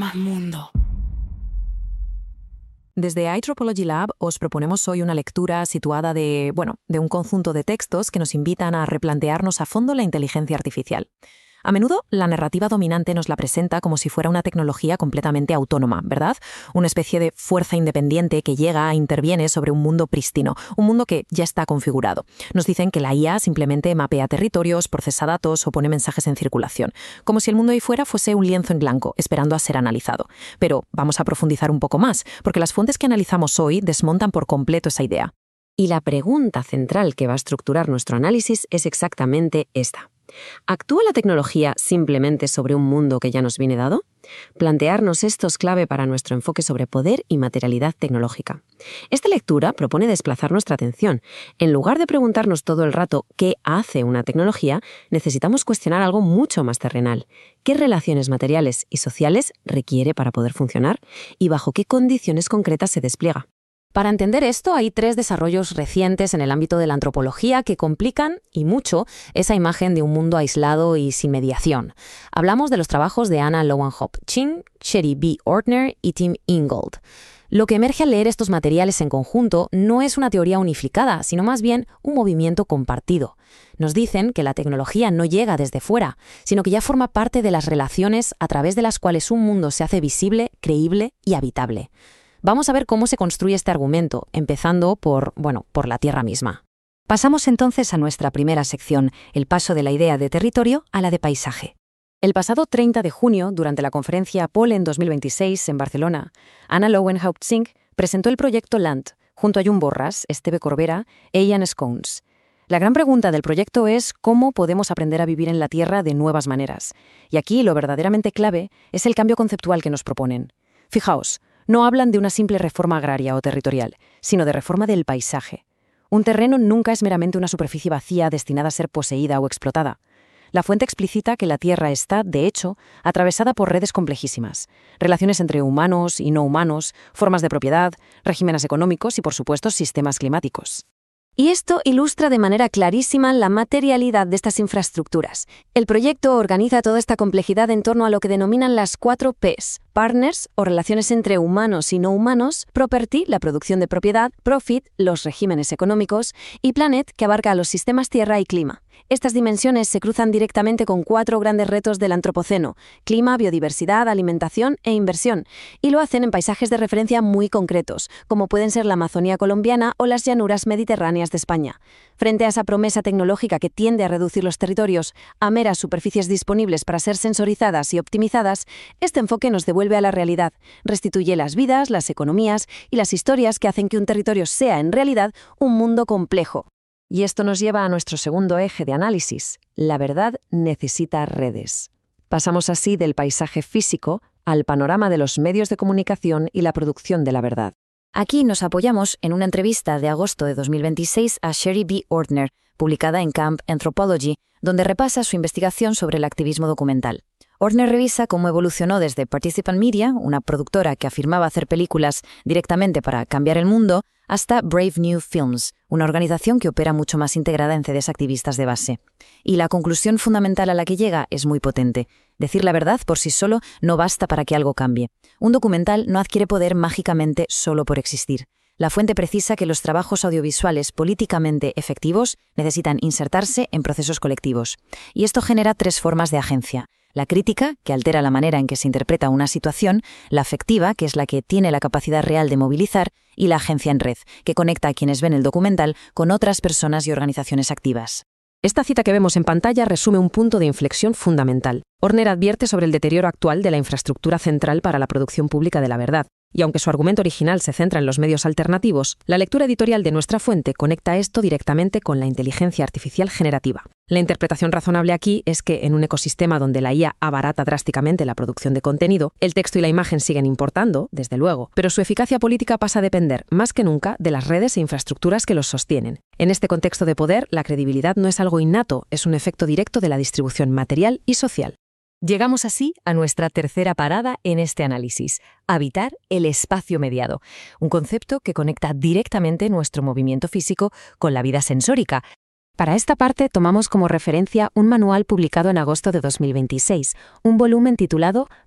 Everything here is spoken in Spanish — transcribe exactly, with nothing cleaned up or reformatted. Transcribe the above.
más mundo. Desde iTropology Lab os proponemos hoy una lectura situada de, bueno, de un conjunto de textos que nos invitan a replantearnos a fondo la inteligencia artificial. A menudo, la narrativa dominante nos la presenta como si fuera una tecnología completamente autónoma, ¿verdad? Una especie de fuerza independiente que llega e interviene sobre un mundo prístino, un mundo que ya está configurado. Nos dicen que la I A simplemente mapea territorios, procesa datos o pone mensajes en circulación, como si el mundo ahí fuera fuese un lienzo en blanco, esperando a ser analizado. Pero vamos a profundizar un poco más, porque las fuentes que analizamos hoy desmontan por completo esa idea. Y la pregunta central que va a estructurar nuestro análisis es exactamente esta. ¿Actúa la tecnología simplemente sobre un mundo que ya nos viene dado? Plantearnos esto es clave para nuestro enfoque sobre poder y materialidad tecnológica. Esta lectura propone desplazar nuestra atención. En lugar de preguntarnos todo el rato qué hace una tecnología, necesitamos cuestionar algo mucho más terrenal. ¿Qué relaciones materiales y sociales requiere para poder funcionar? ¿Y bajo qué condiciones concretas se despliega? Para entender esto, hay tres desarrollos recientes en el ámbito de la antropología que complican, y mucho, esa imagen de un mundo aislado y sin mediación. Hablamos de los trabajos de Anna Lowenhaupt-Ching, Sherry B. Ortner y Tim Ingold. Lo que emerge al leer estos materiales en conjunto no es una teoría unificada, sino más bien un movimiento compartido. Nos dicen que la tecnología no llega desde fuera, sino que ya forma parte de las relaciones a través de las cuales un mundo se hace visible, creíble y habitable. Vamos a ver cómo se construye este argumento, empezando por, bueno, por la Tierra misma. Pasamos entonces a nuestra primera sección, el paso de la idea de territorio a la de paisaje. El pasado treinta de junio, durante la conferencia Pollen dos mil veintiséis en Barcelona, Anna Lowenhaupt-Ching presentó el proyecto Land, junto a Llum Borras, Esteve Corbera e Ian Scones. La gran pregunta del proyecto es cómo podemos aprender a vivir en la Tierra de nuevas maneras. Y aquí lo verdaderamente clave es el cambio conceptual que nos proponen. Fijaos, no hablan de una simple reforma agraria o territorial, sino de reforma del paisaje. Un terreno nunca es meramente una superficie vacía destinada a ser poseída o explotada. La fuente explicita que la Tierra está, de hecho, atravesada por redes complejísimas, relaciones entre humanos y no humanos, formas de propiedad, regímenes económicos y, por supuesto, sistemas climáticos. Y esto ilustra de manera clarísima la materialidad de estas infraestructuras. El proyecto organiza toda esta complejidad en torno a lo que denominan las cuatro P's: partners, o relaciones entre humanos y no humanos; property, la producción de propiedad; profit, los regímenes económicos; y planet, que abarca a los sistemas tierra y clima. Estas dimensiones se cruzan directamente con cuatro grandes retos del antropoceno: clima, biodiversidad, alimentación e inversión, y lo hacen en paisajes de referencia muy concretos, como pueden ser la Amazonía colombiana o las llanuras mediterráneas de España. Frente a esa promesa tecnológica que tiende a reducir los territorios a meras superficies disponibles para ser sensorizadas y optimizadas, este enfoque nos devuelve a la realidad, restituye las vidas, las economías y las historias que hacen que un territorio sea, en realidad, un mundo complejo. Y esto nos lleva a nuestro segundo eje de análisis. La verdad necesita redes. Pasamos así del paisaje físico al panorama de los medios de comunicación y la producción de la verdad. Aquí nos apoyamos en una entrevista de agosto de dos mil veintiséis a Sherry B. Ortner, publicada en Camp Anthropology, donde repasa su investigación sobre el activismo documental. Ortner revisa cómo evolucionó desde Participant Media, una productora que afirmaba hacer películas directamente para cambiar el mundo, hasta Brave New Films, una organización que opera mucho más integrada en C Ds activistas de base. Y la conclusión fundamental a la que llega es muy potente. Decir la verdad por sí solo no basta para que algo cambie. Un documental no adquiere poder mágicamente solo por existir. La fuente precisa que los trabajos audiovisuales políticamente efectivos necesitan insertarse en procesos colectivos. Y esto genera tres formas de agencia. La crítica, que altera la manera en que se interpreta una situación; la afectiva, que es la que tiene la capacidad real de movilizar; y la agencia en red, que conecta a quienes ven el documental con otras personas y organizaciones activas. Esta cita que vemos en pantalla resume un punto de inflexión fundamental. Ortner advierte sobre el deterioro actual de la infraestructura central para la producción pública de la verdad. Y aunque su argumento original se centra en los medios alternativos, la lectura editorial de nuestra fuente conecta esto directamente con la inteligencia artificial generativa. La interpretación razonable aquí es que en un ecosistema donde la I A abarata drásticamente la producción de contenido, el texto y la imagen siguen importando, desde luego, pero su eficacia política pasa a depender, más que nunca, de las redes e infraestructuras que los sostienen. En este contexto de poder, la credibilidad no es algo innato, es un efecto directo de la distribución material y social. Llegamos así a nuestra tercera parada en este análisis: habitar el espacio mediado, un concepto que conecta directamente nuestro movimiento físico con la vida sensórica. Para esta parte tomamos como referencia un manual publicado en agosto de dos mil veintiséis, un volumen titulado